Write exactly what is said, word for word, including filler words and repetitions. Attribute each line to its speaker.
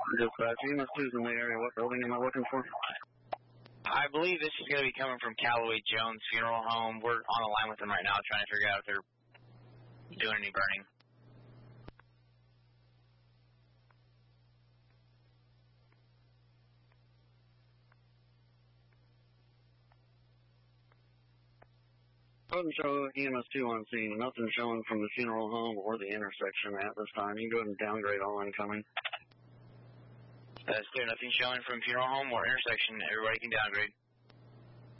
Speaker 1: Dispatch, E M S two's in the area. What building am I looking for?
Speaker 2: I believe this is going to be coming from Callaway Jones Funeral Home. We're on a line with them right now trying to figure out if they're doing any burning.
Speaker 1: Doesn't show E M S two on scene. Nothing showing from the funeral home or the intersection at this time. You can go ahead and downgrade all incoming.
Speaker 2: That's clear. Nothing showing from funeral home or intersection. Everybody can downgrade.